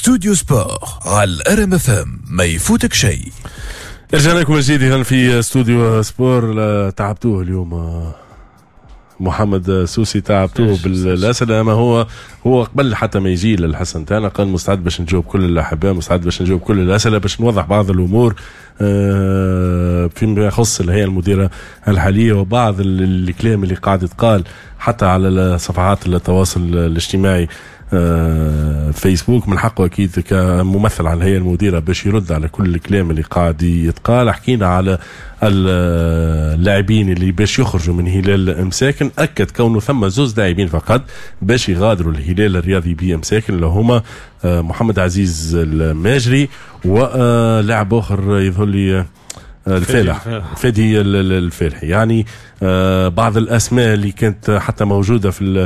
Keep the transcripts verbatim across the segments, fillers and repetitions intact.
استوديو سبور على الار ام اف ام، ما يفوتك شيء. رجعنا لكم جديدا في استوديو سبور. تعبتوه اليوم محمد سوسي، تعبتوه بالاسئله، اما هو هو قبل حتى ما يجي للحسن تاعنا قال مستعد باش نجاوب كل الاحباء، مستعد باش نجاوب كل الاسئله، باش نوضح بعض الامور فيما يخص الهيئه المديره الحاليه وبعض الكلام اللي قاعد يتقال حتى على صفحات التواصل الاجتماعي فيسبوك. من حقه اكيد كممثل على الهيئه المديره باش يرد على كل الكلام اللي قاعد يتقال. حكينا على اللاعبين اللي باش يخرجوا من هلال مساكن، اكد كونه ثم زوز لاعبين فقط باش يغادروا الهلال الرياضي بمساكن، اللي هما محمد عزيز الماجري ولاعب اخر يظهر لي الفالح فادي الفالحي. يعني بعض الاسماء اللي كانت حتى موجوده في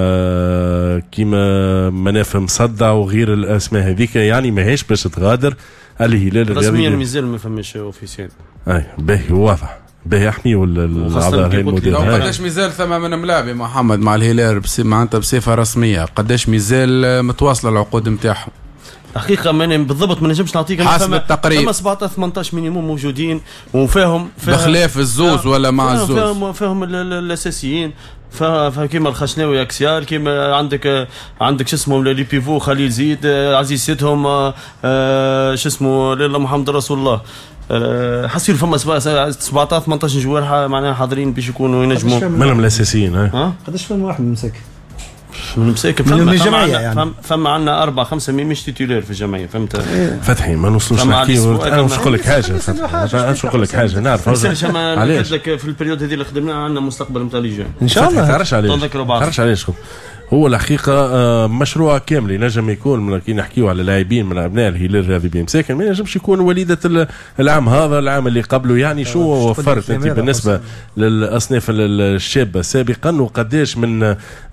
كيما مناف مصدع وغير الاسماء هذيك، يعني ماهيش باش تغادر الهلال الرياضي رسميا مازال ما فماش اوفيسيال. اي باهي واضح، باهي احمي والاعضاء هاي المدير. قداش مازال ثم من ملاعب محمد مع الهلال معناتها بصفه رسميه؟ قداش مازال متواصله العقود نتاعهم؟ حقيقة ما بالضبط ما نجمش نعطيك حسب التقريب. فما سبعطاش ثمنطاش مينيموم موجودين وفاهم بخلاف الزوز ولا مع الزوز فاهم فاهم الاساسيين، فكيما الخشناوي اكسيال، كيما عندك عندك شو اسمه لي بيفو خليل زيد عزيز سيدهم شو اسمه لله محمد رسول الله. حسير فما سبعطاش ثمنطاش جوار معناها حاضرين باش يكونوا ينجموا منهم الاساسيين. ها قداش فما واحد من مساكن من مساكن فما الجمعيه يعني. فما عندنا أربعة خمسة مش تيتولير في الجمعيه، فهمت؟ فتحي ما نوصلوش نحكيو. انا مش نقول لك حاجه، انا مش نقول لك حاجه، نعرف علاش لك في البريود هذه اللي خدمنا عندنا مستقبل نتاع لي جون ان شاء الله. تعرفش علاش تعرفش علاش هو الحقيقه مشروع كامل ينجم يكون كي نحكيو على لاعبين من ابناء الهلال الرياضي بمساكن، ما ينجمش يكون وليده العام هذا العام اللي قبله. يعني شو وفرت انت بالنسبه للاصناف الشابه سابقا، وقداش من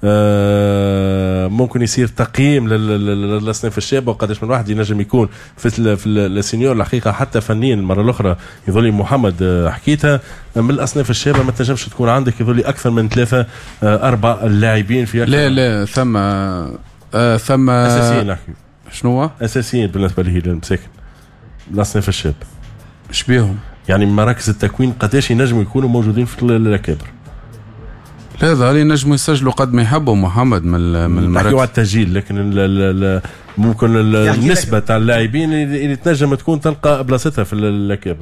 ممكن يصير تقييم للاصناف الشابه، وقداش من واحد ينجم يكون في السينيور. الحقيقه حتى فنيا المره الاخرى يظل محمد حكيتها من الاصناف الشابه ما تنجمش تكون عندك يظل اكثر من ثلاثه اربع لاعبين في لا لا ثم آه ثم اساسيين. نحكي شنو هو اساسيين بالنسبه للهلال مساكن الاصناف الشاب ايش بيهم؟ يعني مراكز التكوين قداش ينجموا يكونوا موجودين في الاكابر؟ لا ظهري نجموا يسجلوا قد ما يحبوا محمد من من المراكز على التسجيل، لكن ال ال ممكن النسبه تاع اللاعبين اللي تنجم تكون تلقى بلاصتها في الاكابر.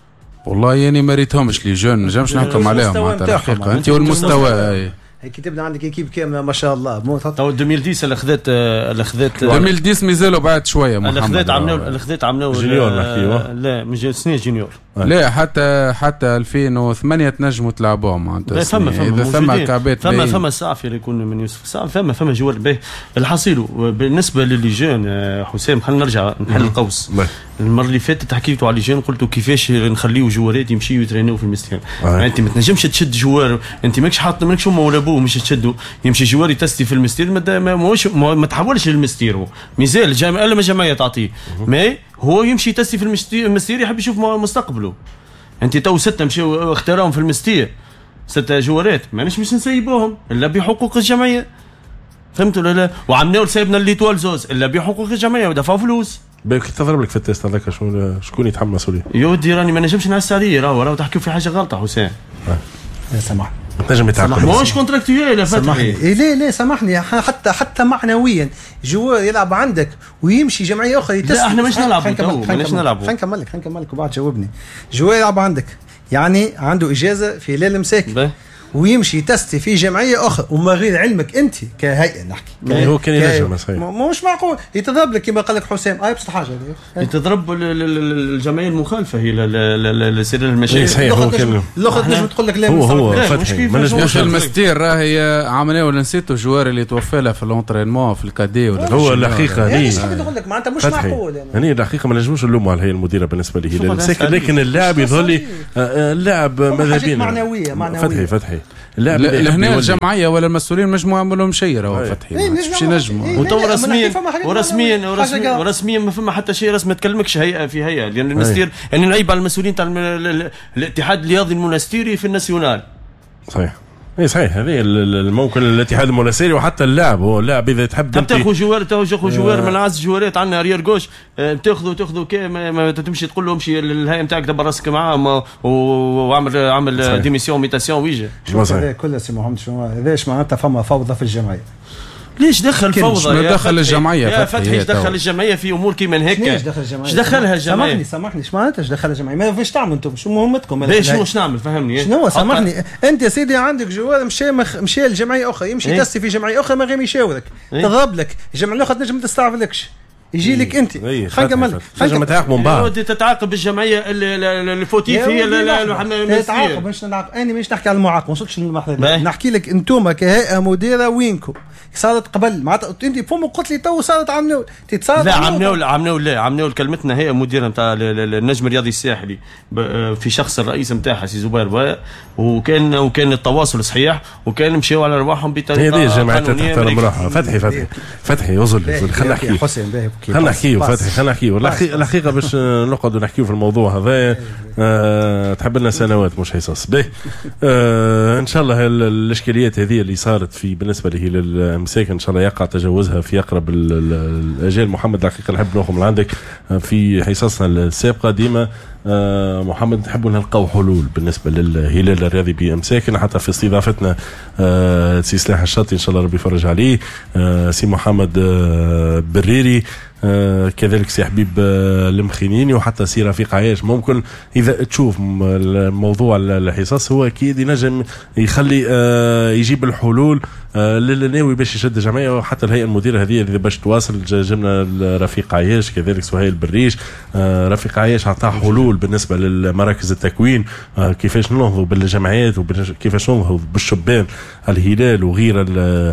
والله يعني ما ريتهمش لي جون، ما نجمش نحكم عليهم معناتها الحقيقه انت والمستوى. هيك تبدا عندك ايكيب كامله ما شاء الله. مو تو ألفين وعشرة اللي خذت اللي خذت ألفين وعشرة مازالوا بعد شويه محمد. اللي خذت عملوا اللي خذت عملوا جونيور نحكيوه. لا مش سنين جونيور، لا حتى حتى ألفين وثمانية تنجموا تلعبوهم معناتها. فما فما اذا ثم كعبات فما فما صافي اللي يكون من يوسف صافي، فما فما جوال به الحصيل. بالنسبه للي جون حسام خلينا نرجع نحل القوس. المره اللي فاتت حكيتوا على جون قلتوا كيفاش نخليو جوارات يمشيو يترينوا في المستيان. يعني انت ما تنجمش تشد جوار، انت ماكش حاط ماكش هما ولا ابوه مش تشدوا، يمشي جوار يتستي في المستير ما ماهوش ما, ما تحولش للمستير. هو مازال الجامعه الا ما جمعيه تعطيه، ما هو يمشي يتستي في المستير, المستير يحب يشوف مستقبله. انت تو سته مشاو اختاروهم في المستير سته جوارات، ماناش مش نسيبوهم الا بحقوق الجمعيه، فهمتوا ولا لا؟ وعملوا سايبنا الليتوال زوز الا بحقوق الجمعيه ودفعوا فلوس. باك تضرب لك في التيست هذاك شكون شكون يتحمل مسؤوليه؟ يودي راني ما نجمش نعس عليه، راهو راهو تحكيو في حاجه غلطه حسام. يا سمح تنجم يتعاقب ماهوش كونتراكتويال يا فتحي. إيه لا لا سامحني، حتى حتى معنويا جوار يلعب عندك ويمشي جمعيه اخرى يتسلم. لا احنا مش نلعبوا تو ماناش نلعبوا. خلينا نكمل لك خلينا نكمل لك وبعد جاوبني. جوار يلعب عندك يعني عنده اجازه في هلال مساكن ويمشي يتستي في جمعيه اخرى وما غير علمك انت كهيئه نحكي هو كان ينجم صحيح. مش معقول يتضرب لك كما قال لك حسام. اي بس حاجه يتضرب الجمعيه المخالفه هي لسير المشاكل. صحيح هو كان الاخر تنجم تقول لك لا هو هو فتحي مش المستير راهي عمليه ولا نسيتوا الجوار اللي توفى له في الانترينمون في الكادي ولا هو الحقيقه هي نقول لك معناتها مش معقول يعني. هني الحقيقه ما نجموش نلوموا على هي المديره بالنسبه لي لكن اللاعب يظل اللاعب ماذا بينا معنويه معنويه فتحي فتحي لهنا الجمعيه ولا المسؤولين مجموعه يعملوا شيء راهو فتحي مش نجموا. وتو رسميا ورسميا ورسميا ورسميا ما فما حتى شيء رسمي تكلمكش هيئه في هيئه، لان المستير يعني نعيب على المسؤولين تاع الاتحاد الرياضي المنستيري في الناسيونال. صحيح اي صحيح. هذه ممكن الاتحاد المناسيري وحتى اللاعب هو اللاعب اذا تحب تاخذ جوار تاخذ جوار من اعز الجوارات عندنا ريال جوش تاخذوا تاخذوا كي ما تمشي تقول له امشي الهيئه نتاعك دبر راسك معاه وعمل عمل ديميسيون ميتاسيون ويجي. هذا كله سي محمد شنو هذاش معناتها فما فوضى في الجمعيه. ليش دخل فوضى؟ دخل الجمعيه يا فتحي دخل الجمعيه في امور كيما هيك. ليش دخل الجمعيه؟ ايش دخلها الجمعيه؟ سامحني سامحني ايش معناتها ايش دخل الجمعيه؟ ما فيش تعمل انتم شو مهمتكم؟ ليش شنو ايش نعمل فهمني؟ شنو سامحني انت يا سيدي عندك جوال مشى مخ... مشى لجمعيه اخرى يمشي تسي في جمعيه اخرى ما غير يشاورك تضرب لك الجمعيه الاخرى تنجم ما تستعفلكش يجي لك انت خلينا نكمل خلينا نتعاقبوا من بعض. تتعاقب بالجمعيه اللي فوتي فيها تتعاقب مش نعاقب انا مش نحكي على المعاقبه ما وصلتش للمرحله نحكي لك انتم كهيئه مديره وينكم صارت قبل معناتها انت فم قلت لي تو صارت عمنول تتصارت لا عمنول عمنول لا عمنول كلمتنا هي مديره نتاع النجم الرياضي الساحلي في شخص الرئيس نتاعها سي زبير بايع وكان وكان التواصل صحيح وكان مشاو على ارواحهم بطريقه هذه الجماعه تحترم روحها. فتحي فتحي فتحي وصل خلينا نحكي حسين خلينا نحكي فتحي خلينا نحكي الحقيقه باش نقعدوا نحكيوا في الموضوع هذا أه تحب لنا سنوات مش حصص به أه ان شاء الله الاشكاليات هذه اللي صارت في بالنسبه له للمساكن ان شاء الله يقع تجاوزها في اقرب الاجال. محمد الحقيقه نحب ناخذ من عندك في حصصنا السابقه ديما أه محمد نحبوا نلقاو حلول بالنسبه للهلال الرياضي بامساكن حتى في استضافتنا أه سي سلاح الشاطي ان شاء الله ربي يفرج عليه أه سي محمد أه بريري آه كذلك سي حبيب آه المخينيني وحتى سي رفيق عياش. ممكن اذا تشوف الموضوع الحصص هو اكيد ينجم يخلي آه يجيب الحلول آه للناوي باش يشد الجمعيه وحتى الهيئه المديره هذه اللي باش تواصل. جبنا رفيق عياش كذلك سهيل بريش آه رفيق عياش عطاه حلول بالنسبه للمراكز التكوين آه كيفاش ننهضوا بالجمعيات وكيفاش ننهضوا بالشبان الهلال وغير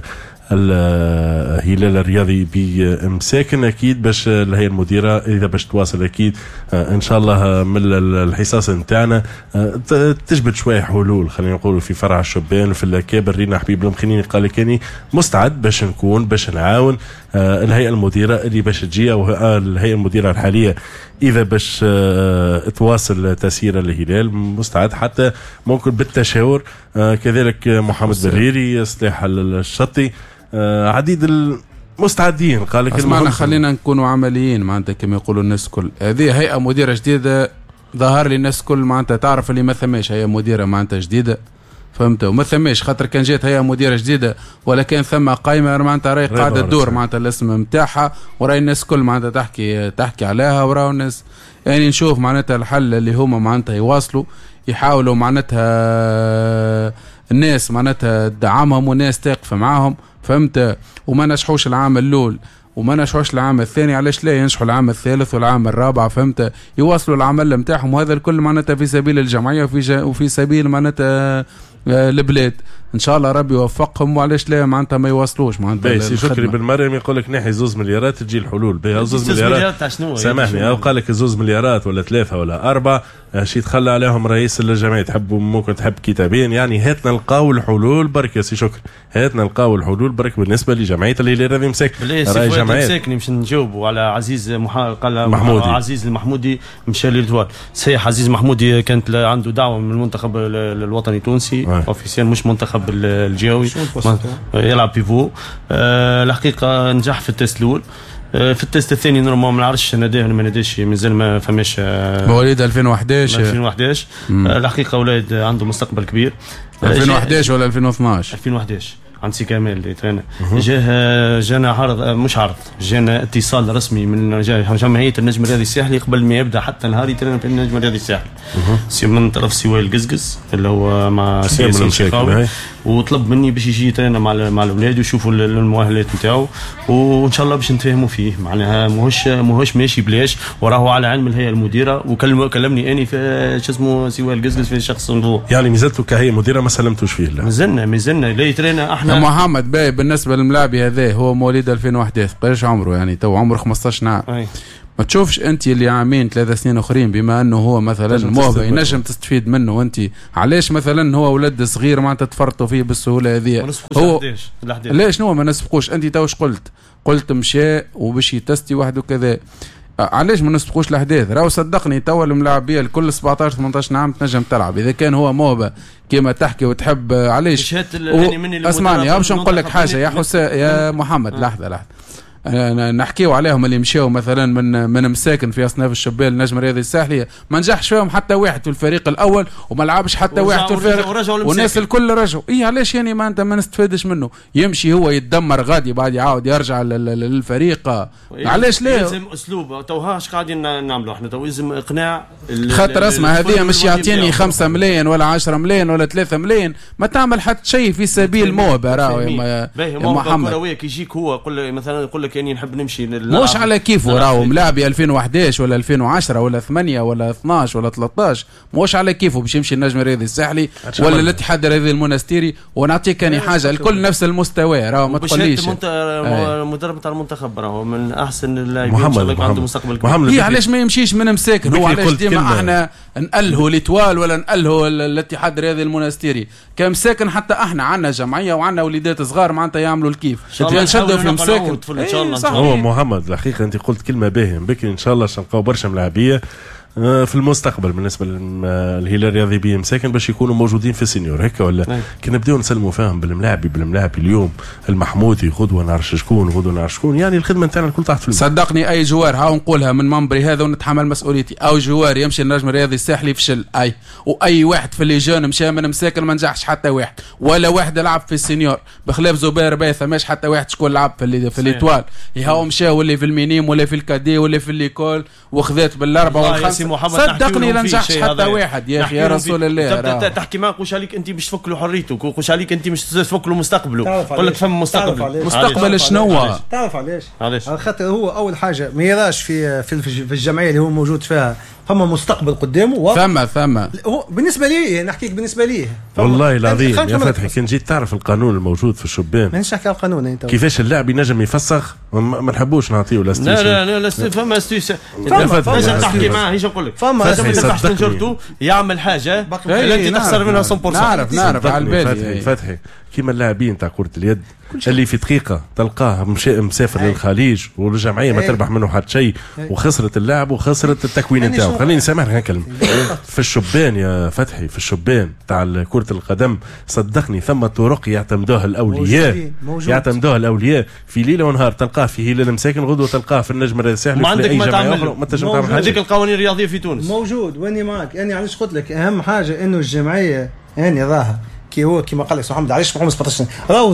الهلال الرياضي بمساكن. اكيد باش الهيئه المديره اذا باش تواصل اكيد آه ان شاء الله من الحصص نتاعنا آه تجبد شويه حلول خلينا نقولوا في فرع الشبان وفي الاكابر. رينا حبيب المخينين قال لك اني مستعد باش نكون باش نعاون آه الهيئه المديره اللي باش تجي او الهيئه المديره الحاليه اذا باش آه تواصل تسيير الهلال مستعد حتى ممكن بالتشاور. آه كذلك محمد بريري سلاح الشطي آه عديد المستعدين. قال لك اسمعنا خلينا نكونوا عمليين معناتها كما يقولوا الناس الكل. هذه هيئه مديره جديده ظهر لي الناس الكل معناتها تعرف اللي ما ثماش هيئه مديره معناتها جديده فهمت وما ثماش خاطر كان جات هيئه مديره جديده ولا كان ثم قائمه معناتها راهي قاعده تدور معناتها الاسم نتاعها وراي الناس الكل معناتها تحكي تحكي عليها وراو الناس يعني نشوف معناتها الحل اللي هما معناتها يواصلوا يحاولوا معناتها الناس معناتها تدعمهم والناس تقف معاهم فهمت وما نجحوش العام الاول وما نجحوش العام الثاني علاش لا ينجحوا العام الثالث والعام الرابع فهمت يواصلوا العمل نتاعهم وهذا الكل معناتها في سبيل الجمعيه وفي وفي سبيل معناتها البلاد ان شاء الله ربي يوفقهم وعلاش لا معناتها ما يوصلوش معناتها. سي شكري بالمريم يقول لك ناحي زوز مليارات تجي الحلول بها زوز مليارات سامحني او قال لك زوز مليارات ولا ثلاثه ولا اربعه شي تخلى عليهم رئيس الجمعيه تحبوا ممكن تحب كتابين يعني هاتنا نلقاو الحلول برك يا سي شكري هاتنا نلقاو الحلول برك بالنسبه لجمعيه الهلال الرياضي مساكن. راي جمعيه مساكن باش نجاوبوا على عزيز محا... قال محمودي. عزيز المحمودي مشى للدوار صحيح. عزيز محمودي كانت عنده دعوه من المنتخب الوطني التونسي اوفيسيال مش منتخب الجاوي يلعب بيفو آه الحقيقه نجح في التست الاول آه في التست الثاني نورمال ما نعرفش ناداه ولا ما ناداش مازال ما فماش آه مواليد ألفين وإحداش ألفين وإحداش آه الحقيقه اولاد عنده مستقبل كبير ألفين وإحداش ولا ألفين واثناش ألفين وإحداش عند سي كمال اللي ترينا جاه جانا عرض مش عرض جانا اتصال رسمي من جمعيه النجم الرياضي الساحلي قبل ما يبدا حتى نهار يترينا في النجم الرياضي الساحلي سي من طرف سويل القزقز اللي هو مع سياسي الشيخاوي وطلب مني باش يجي يترينا مع مع الاولاد ويشوفوا المؤهلات نتاعو وان شاء الله باش نتفاهموا فيه معناها ماهوش ماهوش ماشي بلاش وراهو على علم الهيئه المديره وكلمني اني في شو اسمه سويل القزقز في شخص موضوع يعني ميزته كهيئه مديره ما سلمتوش فيه لا مازلنا مازلنا لا يترينا احنا محمد باي بالنسبه للملاعبي هذا هو مواليد ألفين وإحداش قداش عمره يعني تو عمره خمسطاش عام أي. ما تشوفش انت اللي عامين ثلاثة سنين اخرين بما انه هو مثلا موهبه ينجم تستفيد منه وانت علاش مثلا هو ولد صغير ما تتفرطوا فيه بالسهوله هذه هو ليش شنو ما نسبقوش انت توش قلت قلت مشى وباش يتستي وحده كذا علاش ما نسبقوش الاحداث؟ راهو صدقني توا الملاعبيه الكل سبعطاش ثمنطاش عام تنجم تلعب اذا كان هو موهبه كما تحكي وتحب. علاش و... اسمعني باش نقول لك حاجه يا حسين يا محمد. آه. لحظه لحظه نحكيو عليهم اللي مشاو مثلا من من مساكن في اصناف الشباب النجم الرياضي الساحلي ما نجحش فيهم حتى واحد في الفريق الاول وما لعبش حتى واحد في الفريق والناس الكل رجعوا. اي علاش يعني ما انت ما نستفادش منه؟ يمشي هو يتدمر غادي بعد يعاود يرجع للفريق. علاش ليه؟ لازم اسلوب توهاش قاعدين نعملوا احنا تو لازم اقناع خاطر اسمع هذه مش يعطيني خمسة مليون ولا عشرة مليون ولا ثلاثة مليون ما تعمل حتى شيء في سبيل الموهبه. راهو يا محمد كي يجيك هو يقول مثلا يقول لك اني نحب نمشي مش على كيفه راهو ملاعبي ألفين وأحد عشر ولا ألفين وعشرة ولا ثمانية ولا اثناش ولا ثلاثطاش مش على كيفه باش يمشي النجم الرياضي الساحلي ولا الاتحاد الرياضي المونستيري. ونعطيك اني حاجه الكل نفس المستوى راهو ما تقوليش مدرب نتاع المنتخب راهو من احسن اللاعبين محمد عنده مستقبل كبير. هي علاش ما يمشيش من مساكن؟ هو علاش ديما احنا نألهوا ليتوال ولا نألهوا الاتحاد الرياضي المونستيري كمساكن؟ حتى احنا عندنا جمعيه وعندنا وليدات صغار معناتها يعملوا الكيف نشدوا في مساكن ان شاء الله. هو محمد الحقيقه انت قلت كلمه باهيه بكري ان شاء الله نلقاو برشا ملاعبيه في المستقبل بالنسبه للهلال الرياضي بي مساكن باش يكونوا موجودين في السينيور هكا ولا كي نبداو نسلموا فاهم بالملاعبي بالملاعبي اليوم المحمودي غدوه نعرف شكون غدوه نعرف شكون يعني الخدمه نتاعنا الكل تحت في الماء. صدقني اي جوار هاو نقولها من منبري هذا ونتحمل مسؤوليتي او جوار يمشي النجم الرياضي الساحلي فشل اي واي واحد في الليجون مشى من مساكن ما نجحش حتى واحد ولا واحد لعب في السينيور بخلاف زبير بايثه ماش حتى واحد شكون لعب في في الايطوال هاو مشى ولا في المينيم ولا في الكادي ولا في الليكول وخذات بالاربعه والخمسه. صدقني لا نجحش حتى واحد يا اخي يا رسول الله. تحكي معك واش عليك انت باش تفك له حريته واش عليك انت مش تفك له مستقبله. قول لك فهم مستقبل مستقبل شنو؟ تعرف علاش؟ علاش؟ خاطر هو اول حاجه ما يراش في في الجمعيه اللي هو موجود فيها فما مستقبل قدامه ثم ثم هو بالنسبه لي نحكيك بالنسبه لي والله العظيم يا فتحي كان جيت تعرف القانون الموجود في الشبان مانيش نحكي على القانون انت كيفاش اللاعب ينجم يفسخ ما نحبوش نعطيه لا لا لا لا فما استيس لازم تحكي معاه ايش نقول لك فما تحت نجرته يعمل حاجه انت تخسر منها مية بالمية. نعرف نعرف على البال فتحي كيما اللاعبين تاع كرة اليد اللي في دقيقة تلقاه مسافر للخليج والجمعية ما تربح منه حتى شيء وخسرت اللاعب وخسرت التكوين نتاعو. خليني سامحك هالكلمة في الشبان يا فتحي في الشبان تاع كرة القدم صدقني ثم طرق يعتمدوها الأولياء يعتمدوها الأولياء في ليلة ونهار تلقاه في هلال مساكن غدوة تلقاه في النجم الساحلي في أي جمعية أخرى ما تنجم تعمل هذيك القوانين الرياضية في تونس موجود واني معك. يعني علاش قلت لك أهم حاجة إنه الجمعية يعني راها كي هو كيما قال لك محمد علاش محمد سبعطاش سنه راهو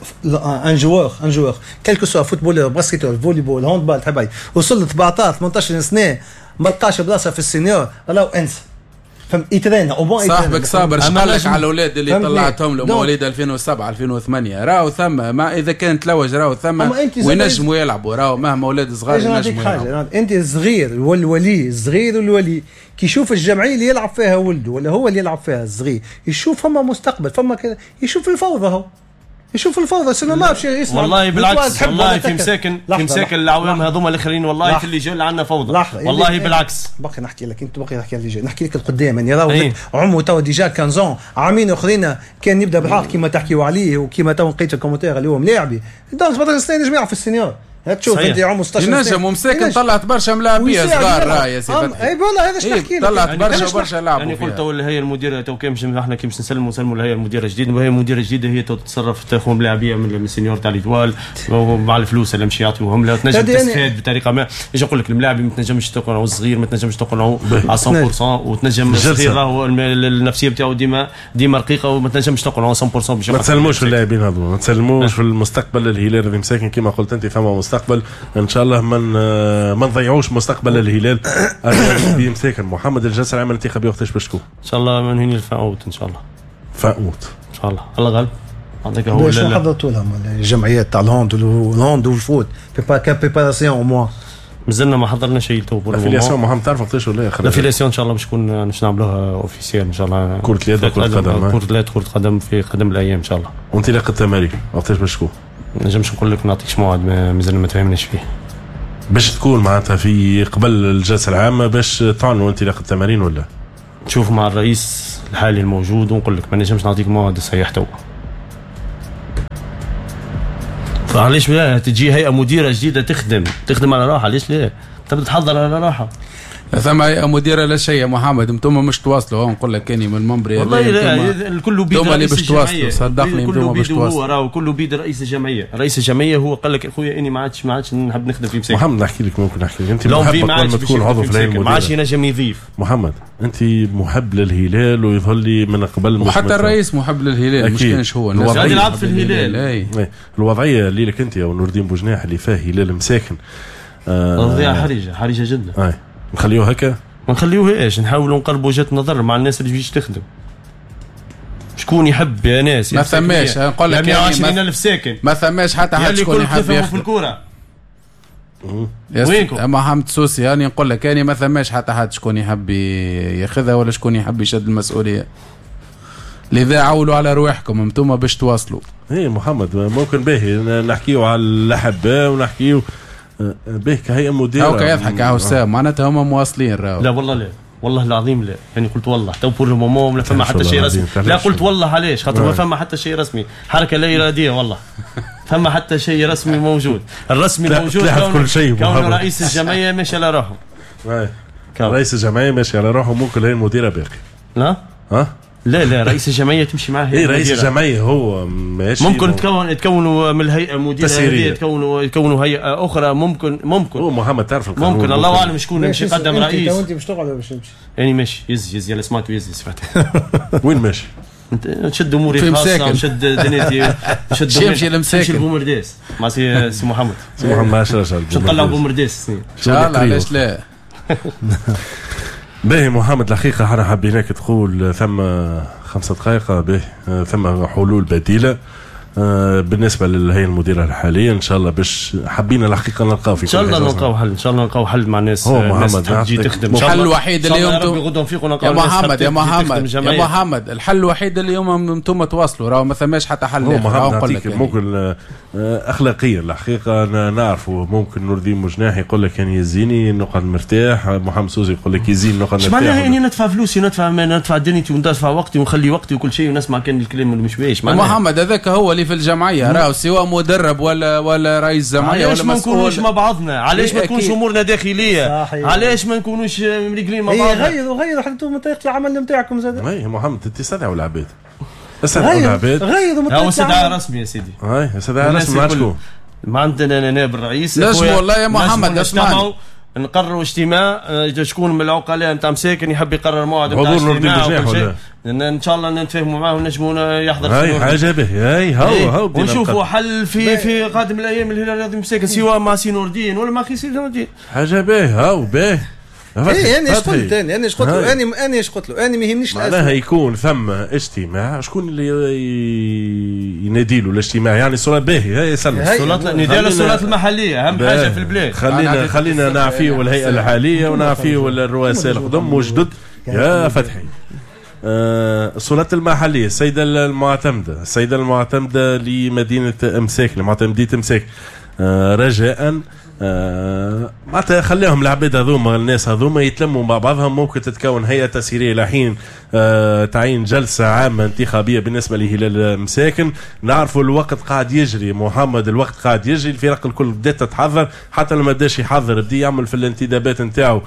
ان جوار ان جوار كلكو سوا فوتبولور باسكيتبول فوليبول هاندبال تحبي وصل سبعطاش ثمنطاش سنه ما لقاش بلاصه في السينيور راهو انسى فهم يترينا او بون صاحبك صابر شقالك على الاولاد اللي طلعتهم له مواليد ألفين وسبعة ألفين وثمانية راهو ثم ما اذا كان تلوج راهو ثم وينجموا يلعبوا راهو مهما اولاد صغار ينجموا يلعبوا. انت صغير والولي الصغير والولي كي يشوف الجمعيه اللي يلعب فيها ولده ولا هو اللي يلعب فيها الصغير يشوف فما مستقبل فما كذا يشوف الفوضى هو يشوف الفوضى سنة ما بشي يسمع والله بالعكس والله في مساكن في مساكن العوام هذوما الاخرين والله في اللي جاي عندنا فوضى والله بالعكس. باقي نحكي لك انت باقي نحكي لك نحكي لك القدام يعني راهو عمو تو ديجا خمسة عامين اخرين كان يبدا بالحق كيما تحكيوا عليه وكيما تو لقيت الكومنتير اللي هو ملاعبي دونك سبعطاش سنه نجم يلعب في السينيور تشوف انت عمو ستة عشر ينجم ومساكن طلعت برشا ملاعبيه صغار راهي يا سيدي اي والله هذا اش نحكي لك طلعت برشا برشا لعبوا يعني قلت تو الهيئه المديره تو كان احنا كي باش نسلموا نسلموا الهيئه المديره الجديده وهي المديره الجديده هي تتصرف تاخذ ملاعبيه من السينيور تاع ليتوال مع الفلوس اللي مشي يعطيوهم لها تنجم تستفاد بطريقه ما. ايش نقول لك الملاعب ما تنجمش تقنعه الصغير ما تنجمش تقنعه على مية بالمية وتنجم الصغير راهو النفسيه بتاعه ديما ديما رقيقه وما تنجمش تقنعه مية بالمية باش ما تسلموش في اللاعبين هذو ما تسلموش في المستقبل الهلال اللي مساكن كما قلت انت فما مستقبل ان شاء الله من ما نضيعوش مستقبل الهلال بيمساكن. محمد الجسر عمل انتخابي وقتاش باش تكون ان شاء الله من هنا الفاوت ان شاء الله فاوت ان شاء الله الله غالب عندك هو شنو حضرتوا لهم الجمعيات تاع الهوند والهوند والفوت بيبا كابيباراسيون او موا مازلنا ما حضرنا شيء تو بور الافيلياسيون محمد تعرف وقتاش ولا اخر الافيلياسيون ان شاء الله باش تكون باش نعملوها اوفيسيال ان شاء الله كرة اليد وكرة القدم كرة اليد كرة القدم في قدم الايام ان شاء الله. وانطلاق التمارين وقتاش باش تكون؟ ما نجمش نقول لك نعطيكش موعد مازلنا ما تفهمناش فيه باش تكون معناتها في قبل الجلسه العامه باش تعلنوا انطلاق التمارين ولا نشوف مع الرئيس الحالي الموجود ونقول لك ما نجمش نعطيك موعد صحيح تو. علاش لا تجي هيئه مديره جديده تخدم تخدم على راحه؟ ليش لا؟ تبدا تحضر على راحه. ثم هيئه مديره لا شيء يا محمد، انتم مش تواصلوا. نقول لك كاني من المنبر والله لا، الكل بيد رئيس الجمعيه، صدقني انتم باش تواصلوا. راهو كله بيد رئيس الجمعيه. رئيس الجمعيه هو قال لك اخويا اني ما عادش ما عادش نحب نخدم في مساكن. محمد نحكي لك، ممكن نحكي لك انت محب لما تكون عضو في الهيئه المديره ما عادش ينجم يضيف. محمد انت محب للهلال ويظهر لي من قبل، وحتى الرئيس محب للهلال، مش كانش هو الناس قاعد يلعب في الهلال. اي الوضعيه اللي لك انت او نور الدين بوجناح اللي فيها هلال مساكن وضعيه حرجه حرجه جدا. اي نخليوه هكا، ما نخليوهاش، نحاولوا نقربوا وجهة نظر مع الناس اللي تجيش تخدم. شكون يحب يا ناس؟ ما ثماش، نقول لك مئة وعشرين ألف ساكن، ما ثماش حتى حد شكون يحب ياخذ في الكورة. وينكم؟ محمد سوسي يعني نقول لك يعني ما ثماش حتى حد شكون يحب ياخذها ولا شكون يحب يشد المسؤولية. لذا عولوا على رواحكم انتم باش تواصلوا. ايه محمد ممكن باهي نحكيو على الأحباء ونحكيو به كهيئة مديرة أو كيضحك على وسام معناتها هم مواصلين راهو. لا والله لا، والله العظيم لا، يعني قلت والله تو بور المومون لا فما حتى شيء رسمي. لا قلت والله علاش خاطر ما فما حتى شيء رسمي، حركة لا إرادية والله. فما حتى شيء رسمي موجود. الرسمي موجود كون شيء كون رئيس الجمعية ماشي على روحه. رئيس الجمعية ماشي على روحه، ممكن هي المديرة باقي. لا ها لا لا رئيس الجمعيه تمشي معاه. ايه رئيس الجمعيه هو ماشي، ممكن تكون تكونوا من الهيئه المديره هذه تكونوا يكونوا هيئه اخرى، ممكن ممكن هو محمد تعرف القانون ممكن الله اعلم شكون يمشي يقدم رئيس. انت باش تقعد ولا باش تمشي؟ يعني ماشي يز يز يلا سمعت يز سمعت. وين ماشي؟ انت تشد اموري خاصه وشد دنيتي شد يمشي لمساكن بومرداس مع سي سي محمد سي محمد ما شاء الله نطلع بومرداس ان شاء الله. علاش لا؟ باهي محمد الحقيقة حنا حبيناك تقول ثم خمسة دقائق به ثم حلول بديلة بالنسبة للهيئة المديرة الحالية. إن شاء الله باش حبينا الحقيقة نلقاو في إن شاء الله نلقاو حل، إن شاء الله نلقاو حل مع الناس. هو محمد تجي تخدم الحل الوحيد اليوم يا محمد يا محمد يا محمد الحل الوحيد اليوم انتم تواصلوا، راهو ما ثماش حتى حل. هو محمد نعطيك ممكن أخلاقيا الحقيقة نعرفوا، ممكن نور الدين بوجناح يقول لك يعني يزيني نقعد مرتاح، محمد سوزي يقول لك يزين نقعد مرتاح. معناها يعني ندفع فلوسي ندفع ندفع دنيتي وندفع وقتي ونخلي وقتي وكل شيء ونسمع كان الكلام اللي مش بايش. محمد هذاك هو اللي في الجمعية راهو، سواء مدرب ولا ولا رئيس جمعية ولا مسؤول. علاش ما نكونوش مع بعضنا؟ علاش ما تكونش امورنا داخلية؟ علاش ما نكونوش مريقلين مع بعضنا؟ غيروا غيروا حتى من طريقة العمل نتاعكم زاد. اي محمد انت استدعوا العباد، استدعوا العباد، غيروا من طريقة استدعاء رسمي يا سيدي. اي استدعاء رسمي مع شكون؟ ما عندنا نائب الرئيس. نجم والله يا محمد اسمعني نقرروا اجتماع شكون من العقلاء نتاع مساكن يحب يقرر موعد نتاع اجتماع ان شاء الله نتفاهموا معاه ونجموا يحضر. هاي حاجه به هاي هاو هاو ونشوفوا حل في في قادم الايام الهلال الرياضي مساكن سواء مع سي نور الدين ولا مع سي نور الدين. حاجه به هاو به. ايه انا ايش قلت انا انا ايش قلت له انا انا ايش قلت له انا ما يهمنيش معناها يكون ثم اجتماع شكون اللي ينادي له الاجتماع يعني صوره باهي هي سلم الصولات ندير الصولات المحليه اهم حاجه في البلاد. خلينا خلينا نعفيو الهيئه الحاليه ونعفيو الرؤساء القدم وجدد يا فتحي. الصولات المحليه السيده المعتمده السيده المعتمده لمدينه مساكن معتمديه مساكن رجاء آه معناتها خليهم العباد هذوما الناس هذوما يتلموا مع بعضهم. ممكن تتكون هيئة تسييرية لحين آه تعيين جلسة عامة انتخابية بالنسبة لهلال مساكن. نعرفوا الوقت قاعد يجري محمد، الوقت قاعد يجري، الفرق الكل بدات تتحضر، حتى لما بداش يحضر بدي يعمل في الانتدابات نتاعو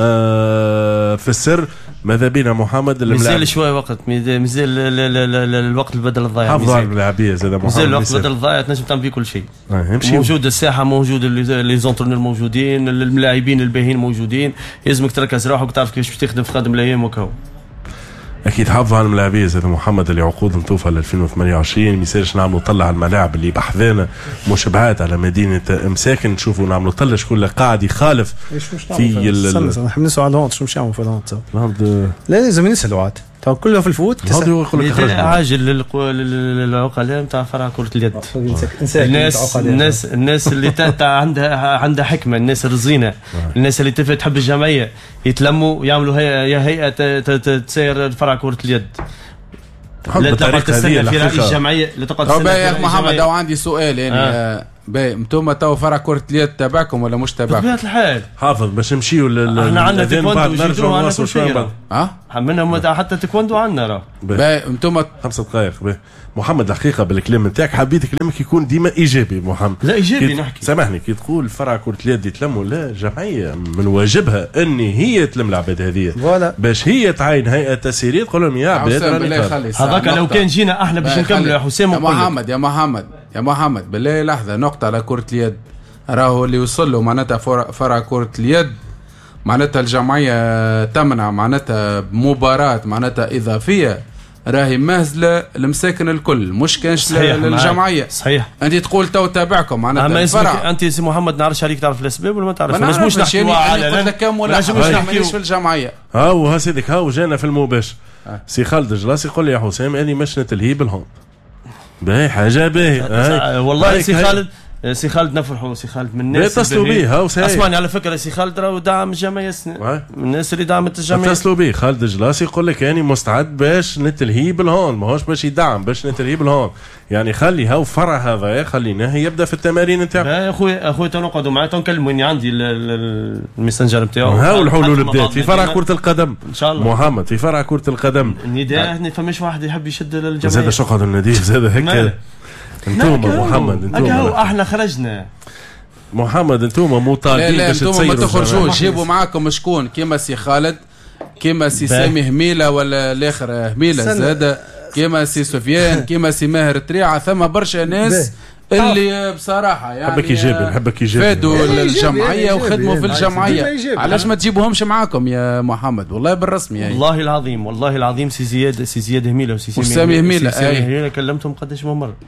آه في السر. ماذا بينا محمد مازال شويه وقت مازال الوقت البدل الضايع حافظ على اللاعبيه زاد محمد مازال الوقت البدل الضايع تنجم تعمل فيه كل شيء. آه موجود الساحه موجود لي زونترونير موجودين اللاعبين الباهين موجودين. لازمك تركز روحك وتعرف كيفاش تخدم في قادم الايام وكاو. اكيد حافظوا على الملاعبيه زاد محمد اللي عقود نطوفها ل ألفين وثمانية وعشرين. ما يصيرش نعملوا طلع على الملاعب اللي بحذانا مشابهات على مدينه مساكن نشوفوا نعملوا طلع شكون اللي قاعد يخالف في ال نحب نسالوا على الهونت شو مش يعملوا في الهونت. لا لازم نسالوا عاد تو كلها في الفوت. هذا يقول لك عاجل للعقلاء نتاع فرع كره اليد. الناس الناس الناس اللي عندها عندها حكمه، الناس الرزينه، الناس اللي تحب الجمعيه يتلموا يعملوا هيئه هيئه تسير فرع كره اليد. لا تقعد تستنى في رئيس الجمعيه لا تقعد تستنى يا محمد. او عندي سؤال يعني آه. باهي انتم تو فرع كرة اليد تابعكم ولا مش تابعكم؟ بطبيعة الحال حافظ باش نمشيو لل احنا عندنا للأذان بعد تيكواندو نرجعوا وجيدو عندنا نواصلوا كل شوية شيء بعد. اه منهم حتى تيكواندو عندنا راه باهي انتم خمسة دقائق به محمد الحقيقة بالكلام نتاعك حبيت كلامك يكون ديما إيجابي محمد. لا إيجابي كي نحكي سامحني كي تقول فرع كرة اليد يتلموا لا جمعية من واجبها أن هي تلم العباد هذه فوالا باش هي تعين هيئة تسييرية تقول لهم يا عباد راني قادر. هذاك لو كان جينا احنا باش نكملوا يا حسام يا محمد يا محمد يا محمد بالله لحظة نقطة على كرة اليد. راهو اللي وصل له معناتها فرع كرة اليد معناتها الجمعية تمنع معناتها بمباراة معناتها إضافية راهي مهزلة المساكن الكل مش كانش للجمعية. صحيح انت تقول تو تابعكم معناتها الفرع. انت سي محمد نعرفش عليك تعرف الاسباب ولا ما تعرف؟ ما نجموش نحكيوا على كم ولا مش نحكيوا في الجمعية. هاو ها سيدك هاو جانا في المباشر آه. سي خالد الجلاس يقول لي يا حسام اني مشنا تلهيب الهون باهي حاجة باهي آه. والله سي خالد سي خالد نفرحوا سي خالد من الناس اتصلوا بيه هاو سهل. اسمعني على فكره سي خالد راهو دعم الجمعيه من الناس اللي دعمت الجمعيه. اتصلوا بيه خالد الجلاس يقول لك يعني مستعد باش نتلهي بالهون ماهوش باش يدعم باش نتلهي بالهون يعني خلي هاو فرع هذا خليناه يبدا في التمارين نتاعو. يا اخويا اخويا تنقعدوا معاه تنكلموا اني عندي الميسنجر نتاعو هاو الحلول بدات في فرع كره القدم ان شاء الله محمد في فرع كره القدم النداء فماش واحد يحب يشد للجمعيه زاد شو قعدوا النداء زاد هيك انتم محمد انتم احنا خرجنا محمد انتم مطالبين باش تصيروا ما تخرجوش جيبوا معاكم شكون كيما سي خالد كيما سي سامي هميله ولا الاخر هميله زاد كيما سي سفيان كيما سي ماهر تريعه ثم برشا ناس اللي بصراحه يعني نحبك ايجابي نحبك ايجابي فادوا الجمعيه وخدموا في الجمعيه علاش ما تجيبوهمش معاكم يا محمد والله بالرسمي يعني. والله العظيم والله العظيم سي زياد سي زياد هميله وسي سامي هميله هميله كلمتهم قداش من مره.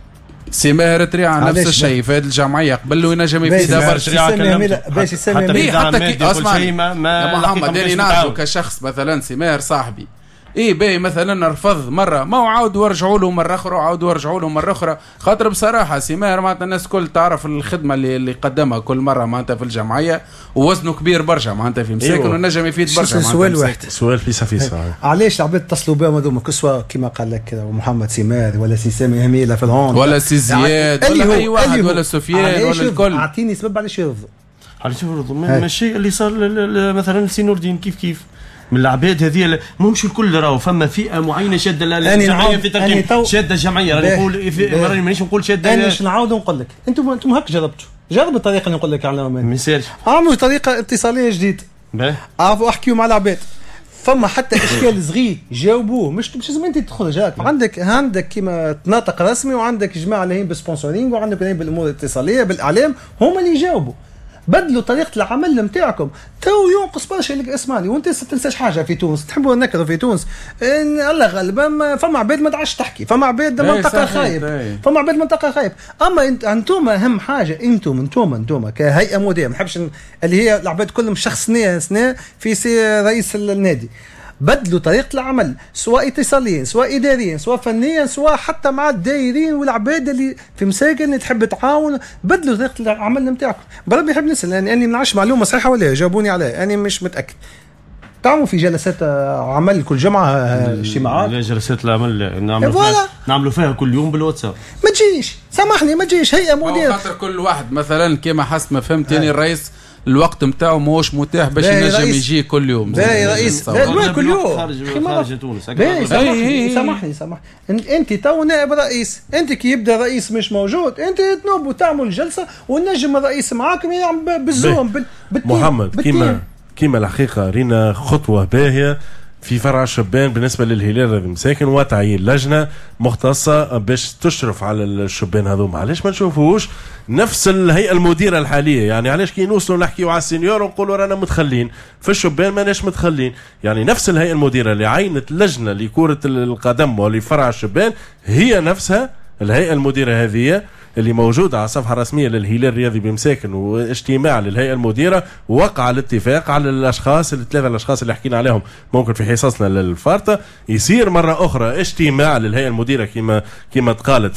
سي ماهر تريعه نفس الشيء فاد الجمعيه قبل له ينجم يفيدها برشا. باش يسمي حتى كي اسمع يا محمد انا نعرفه كشخص مثلا سي ماهر صاحبي ايه باهي مثلا رفض مره ما عاود ورجعوا له مره اخرى وعاود ورجعوا له مره اخرى خاطر بصراحه سي ماهر معناتها الناس الكل تعرف الخدمه اللي اللي قدمها كل مره معناتها في الجمعيه ووزنه كبير برشا معناتها في مساكن أيوة. ونجم يفيد برشا. سؤال واحد سؤال فيسا فيسا علاش العباد اتصلوا بهم هذوما كسوا كما قال لك كذا محمد سي ماهر ولا سي سامي هميله في الهون ولا سي زياد يعني ولا اي واحد ولا سفيان ولا الكل اعطيني سبب علاش يرفضوا علاش يرفضوا من الشيء اللي صار مثلا سي نور الدين كيف كيف من العباد هذه مش الكل راهو فما فئه معينه شاده الجمعيه في تركيب شاده الجمعيه راني نقول راني مانيش نقول شاده انا باش نعاود نقول لك انتم انتم هك جربتوا جربوا الطريقه اللي نقول لك عليها ما يصيرش عملوا طريقه اتصاليه جديده عرفوا احكيوا مع العباد فما حتى اشكال صغير جاوبوه مش مش لازم انت تدخل جاك عندك عندك كيما تناطق رسمي وعندك جماعه اللي هي بالسبونسورينغ وعندك اللي بالامور الاتصاليه بالاعلام هم اللي يجاوبوا بدلوا طريقه العمل نتاعكم تو ينقص برشا لك اسمعني وانت ما تنساش حاجه في تونس تحبوا نكروا في تونس ان الله غالبا فما عباد ما تعرفش تحكي فما عباد منطقه خايب فما عباد منطقه خايب اما انت انتم اهم حاجه انتم انتم انتم كهيئه مديره ما نحبش اللي هي العباد كلهم شخصنيه سنه في سي رئيس النادي بدلوا طريقة العمل سواء اتصاليا سواء إداريا سواء فنيا سواء حتى مع الدايرين والعباد اللي في مساكن اللي تحب تعاون بدلوا طريقة العمل نتاعكم. بربي يحب نسأل يعني أني منعش معلومة صحيحة ولا جاوبوني عليها أنا مش متأكد. تعملوا في جلسات عمل كل جمعة اجتماعات؟ لا جلسات العمل نعملوا فيها نعملوا فيها كل يوم بالواتساب. ما تجيش سامحني ما تجيش هيئة مدير خاطر كل واحد مثلا كما حسب ما فهمت يعني الرئيس الوقت نتاعو ماهوش متاح باش ينجم يجي كل يوم. باهي رئيس لا كل يوم خارج خارج تونس. سامحني سامحني سامحني انت تو نائب رئيس انت كي يبدا رئيس مش موجود انت تنوب وتعمل جلسه ونجم الرئيس معاكم يعمل بالزوم محمد كيما كيما الحقيقه رينا خطوه باهيه في فرع الشبان بالنسبه للهلال المساكن وتعيين لجنه مختصه باش تشرف على الشبان هذوما. علاش ما نشوفوش نفس الهيئه المديره الحاليه؟ يعني علاش كي نوصلوا نحكيو على السينيور ونقولوا رانا متخلين في الشبان ماناش متخلين؟ يعني نفس الهيئه المديره اللي عينت لجنه لكره القدم ولفرع الشبان هي نفسها الهيئه المديره هذه اللي موجودة على الصفحة الرسمية للهلال الرياضي بمساكن واجتماع للهيئة المديرة وقع الاتفاق على الأشخاص الثلاثة الأشخاص اللي حكينا عليهم ممكن في حصصنا للفارطة يصير مرة أخرى اجتماع للهيئة المديرة كما كما تقالت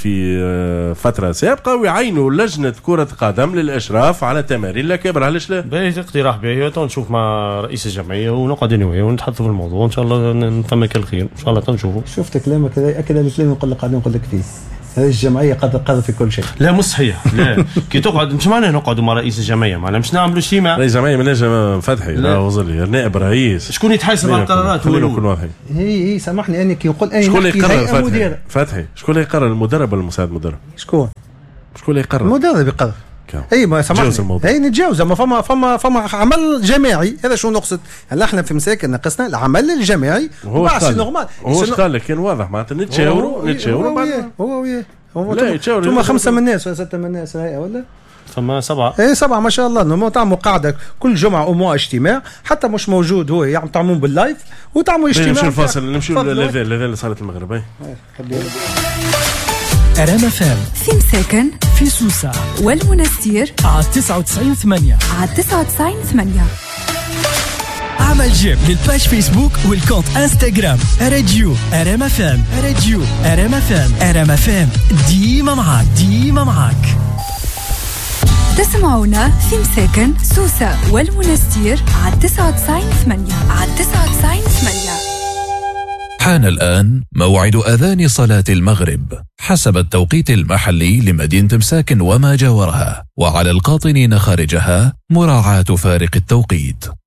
في فترة سابقة ويعينوا لجنة كرة قدم للإشراف على تمارين الكبرى. علاش لا؟ باهي اقتراح باهي نشوف مع رئيس الجمعية ونقعد انا وياه ونتحدثوا في الموضوع إن شاء الله نفهمك الخير إن شاء الله تنشوفوا. شفت كلامك هذا أكد الكلام نقول لك قاعدين نقول لك فيه هذه الجمعيه قادر قادر في كل شيء. لا مش صحيح، لا كي تقعد مش معناه نقعدوا مع رئيس الجمعيه، معناها مش نعملوا شيء مع رئيس الجمعيه من نجم فتحي لا وزلي نائب رئيس شكون يتحاسب على القرارات؟ هو يكون واضح. هي هي سامحني اني كي نقول اني شكون اللي يقرر فتحي؟ فتحي شكون اللي يقرر، المدرب ولا المساعد المدرب؟ شكون؟ شكون اللي يقرر؟ المدرب يقرر. اي ما سامحني اي نتجاوز، ما فما فما فما عمل جماعي. هذا شو نقصد؟ هلا احنا في مساكن ناقصنا العمل الجماعي. هو نورمال هو قال لك كان واضح معناتها نتشاوروا نتشاوروا بعد هو وياه هو لا يتشاوروا ثم خمسه من الناس ولا سته من الناس هي ولا ثم سبعه اي سبعه ما شاء الله. انه تعملوا قاعده كل جمعه او مو اجتماع حتى مش موجود هو يعمل تعملون باللايف وتعملوا اجتماع. نمشيو الفاصل نمشيو للاذان الاذان لصلاه المغرب. اي أرام فام في مساكن في سوسة والمنستير على تسعة وتسعين ثمانية على تسعة وتسعين ثمانية. عمل جيم للباج فيسبوك والكونت انستغرام راديو أرام فام راديو أرام فام أرام فام ديما معاك ديما معاك. تسمعونا في مساكن سوسة والمنستير على تسعة وتسعين ثمانية على تسعة وتسعين ثمانية. حان الآن موعد أذان صلاة المغرب حسب التوقيت المحلي لمدينة مساكن وما جاورها، وعلى القاطنين خارجها مراعاة فارق التوقيت.